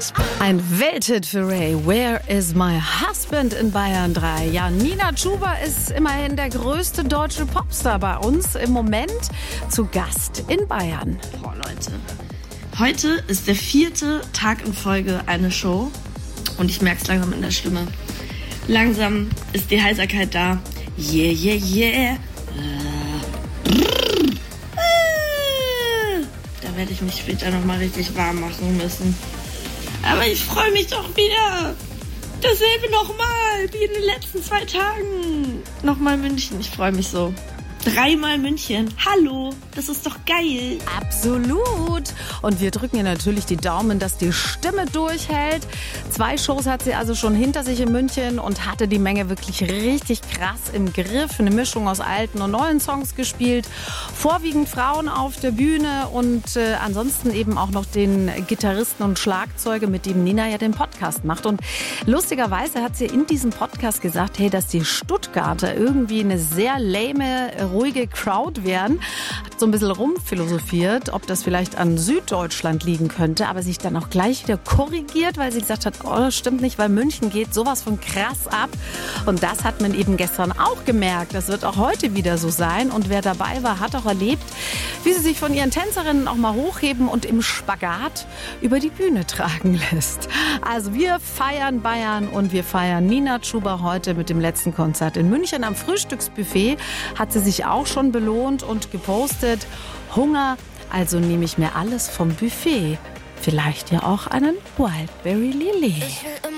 Ein Welthit für Ray. Where is my husband in Bayern 3? Ja, Nina Chuba ist immerhin der größte deutsche Popstar bei uns. Im Moment zu Gast in Bayern. Boah, Leute. Heute ist der 4. Tag in Folge eine Show. Und ich merke es langsam in der Stimme. Langsam ist die Heiserkeit da. Yeah, yeah, yeah. Da werde ich mich später nochmal richtig warm machen müssen. Aber ich freue mich doch wieder. Dasselbe nochmal, wie in den letzten 2 Tagen. Nochmal München, ich freue mich so. 3-mal München. Hallo, das ist doch geil. Absolut. Und wir drücken ihr natürlich die Daumen, dass die Stimme durchhält. 2 Shows hat sie also schon hinter sich in München und hatte die Menge wirklich richtig krass im Griff. Eine Mischung aus alten und neuen Songs gespielt. Vorwiegend Frauen auf der Bühne und ansonsten eben auch noch den Gitarristen und Schlagzeuger, mit dem Nina ja den Podcast macht. Und lustigerweise hat sie in diesem Podcast gesagt, hey, dass die Stuttgarter irgendwie eine sehr lame, ruhige Crowd wären. Hat so ein bisschen rumphilosophiert, ob das vielleicht an Süddeutschland liegen könnte, aber sich dann auch gleich wieder korrigiert, weil sie gesagt hat, oh, das stimmt nicht, weil München geht sowas von krass ab. Und das hat man eben gestern auch gemerkt. Das wird auch heute wieder so sein. Und wer dabei war, hat auch erlebt, wie sie sich von ihren Tänzerinnen auch mal hochheben und im Spagat über die Bühne tragen lässt. Also wir feiern Bayern und wir feiern Nina Chuba heute mit dem letzten Konzert in München. Am Frühstücksbuffet hat sie sich auch schon belohnt und gepostet. Hunger, also nehme ich mir alles vom Buffet. Vielleicht ja auch einen Wildberry Lillet.